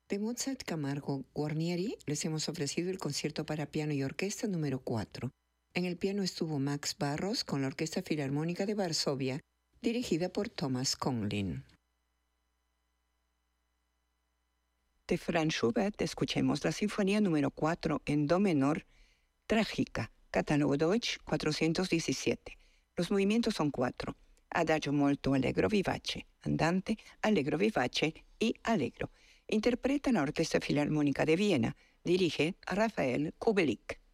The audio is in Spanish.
De Mozart Camargo Guarnieri les hemos ofrecido el concierto para piano y orquesta número 4. En el piano estuvo Max Barros con la Orquesta Filarmónica de Varsovia, dirigida por Thomas Conlin. De Franz Schubert escuchemos la Sinfonía número 4 en Do menor, Trágica, Catálogo Deutsch 417. Los movimientos son 4. Adagio molto allegro vivace, andante, allegro vivace y allegro. Interpreta la Orquesta Filarmónica de Viena. Dirige a Rafael Kubelik.